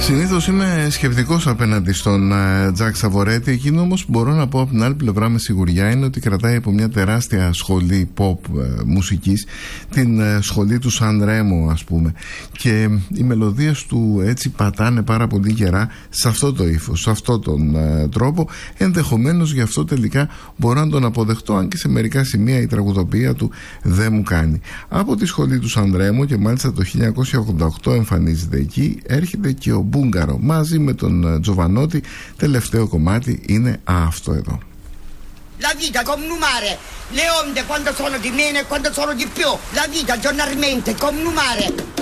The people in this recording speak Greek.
Συνήθως είμαι σκεπτικός απέναντι στον Τζακ Σαβορέτη. Εκείνο όμως που μπορώ να πω από την άλλη πλευρά με σιγουριά είναι ότι κρατάει από μια τεράστια σχολή pop μουσικής, την σχολή του Σαν Ρέμο, ας πούμε, και οι μελωδίες του έτσι πατάνε πάρα πολύ γερά σε αυτό το ύφος, σε αυτόν τον τρόπο. Ενδεχομένως γι' αυτό τελικά μπορώ να τον αποδεχτώ, αν και σε μερικά σημεία η τραγουδοποιία του δεν μου κάνει. Από τη σχολή του Σαν Ρέμο, και μάλιστα το 1988 εμφανίζεται εκεί, έρχεται και ο Μπούγκαρο μαζί με τον Τζοβανότη. Τελευταίο κομμάτι είναι αυτό εδώ. La vita come un mare, le onde quando sono di meno e quando sono di più, la vita giornalmente come un mare.